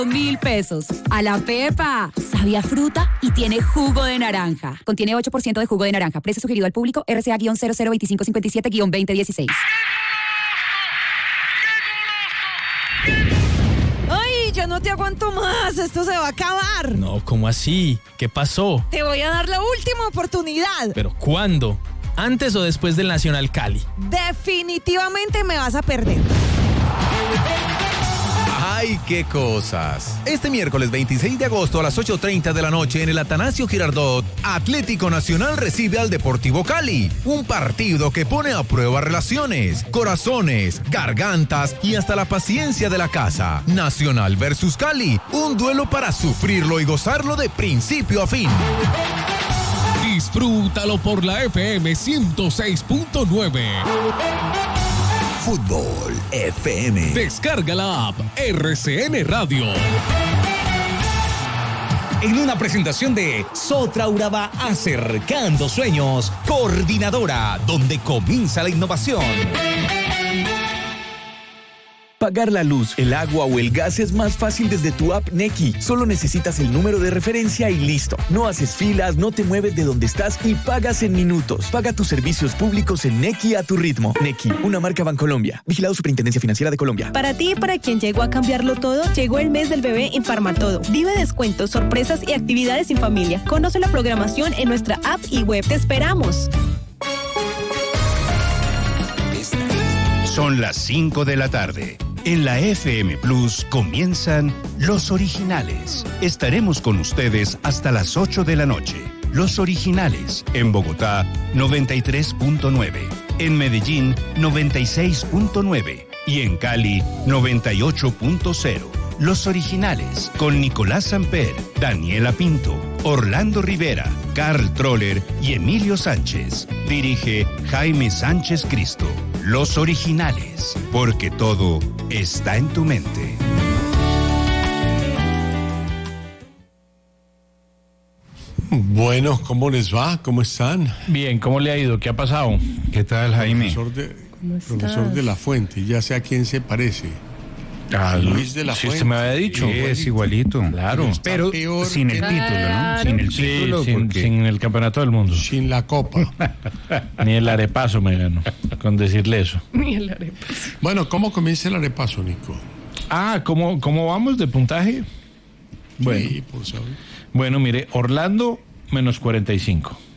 $1,000. A la Pepa. Sabe a fruta y tiene jugo de naranja. Contiene 8% de jugo de naranja. Precio sugerido al público RCA-002557-2016. ¡Ay, ya no te aguanto más! ¡Esto se va a acabar! No, ¿cómo así? ¿Qué pasó? Te voy a dar la última oportunidad. ¿Pero cuándo? ¿Antes o después del Nacional Cali? Definitivamente me vas a perder. ¡Ay, qué cosas! Este miércoles 26 de agosto a las 8:30 de la noche en el Atanasio Girardot, Atlético Nacional recibe al Deportivo Cali. Un partido que pone a prueba relaciones, corazones, gargantas y hasta la paciencia de la casa. Nacional versus Cali, un duelo para sufrirlo y gozarlo de principio a fin. Disfrútalo por la FM 106.9. Fútbol FM. Descarga la app RCN Radio. En una presentación de Sotra Urabá, acercando sueños, coordinadora, donde comienza la innovación. Pagar la luz, el agua o el gas es más fácil desde tu app Nequi. Solo necesitas el número de referencia y listo. No haces filas, no te mueves de donde estás y pagas en minutos. Paga tus servicios públicos en Nequi a tu ritmo. Nequi, una marca Bancolombia. Vigilado Superintendencia Financiera de Colombia. Para ti y para quien llegó a cambiarlo todo, llegó el mes del bebé en Farmatodo. Vive descuentos, sorpresas y actividades en familia. Conoce la programación en nuestra app y web. ¡Te esperamos! Son las 5 de la tarde. En la FM Plus comienzan Los Originales. Estaremos con ustedes hasta las 8 de la noche. Los Originales, en Bogotá, 93.9. En Medellín, 96.9. Y en Cali, 98.0. Los Originales, con Nicolás Samper, Daniela Pinto, Orlando Rivera, Carl Troller y Emilio Sánchez. Dirige Jaime Sánchez Cristo. Los Originales, porque todo está en tu mente. Bueno, ¿cómo les va? ¿Cómo están? Bien, ¿cómo le ha ido? ¿Qué ha pasado? ¿Qué tal, Jaime? Profesor de la Fuente, ya sé a quién se parece. Luis de la Fuente. Usted me había dicho. Sí, es igualito. Claro. Pero sin el título, ¿no? Sin el título. Sin el campeonato del mundo. Sin la copa. Ni el arepaso me ganó, con decirle eso. Ni el arepaso. Bueno, ¿cómo comienza el arepaso, Nico? ¿Cómo vamos de puntaje? Bueno, Sí, por saber. bueno, mire, Orlando, menos 45.